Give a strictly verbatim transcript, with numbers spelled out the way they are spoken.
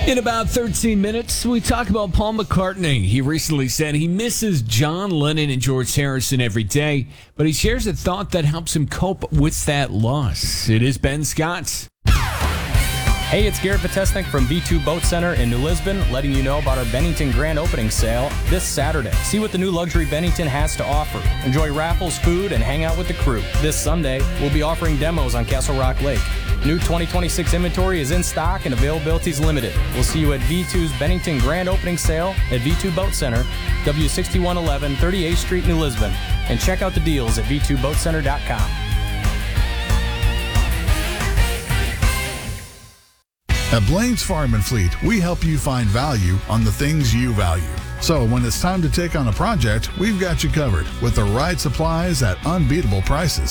In about thirteen minutes, we talk about Paul McCartney. He recently said he misses John Lennon and George Harrison every day, but he shares a thought that helps him cope with that loss. It is Ben Scott. Hey, it's Garrett Vitesnik from V two Boat Center in New Lisbon, letting you know about our Bennington Grand Opening Sale this Saturday. See what the new luxury Bennington has to offer. Enjoy raffles, food, and hang out with the crew. This Sunday, we'll be offering demos on Castle Rock Lake. New twenty twenty-six inventory is in stock and availability is limited. We'll see you at V two's Bennington Grand Opening Sale at V two Boat Center, W sixty-one eleven thirty-eighth Street, New Lisbon. And check out the deals at V two boat center dot com. At Blaine's Farm and Fleet, we help you find value on the things you value. So when it's time to take on a project, we've got you covered with the right supplies at unbeatable prices.